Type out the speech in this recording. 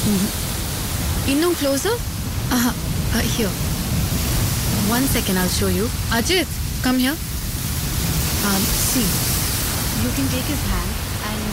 Innum closer? Here. 1 second, I'll show you. Ajit, come here. See, you can take his hand and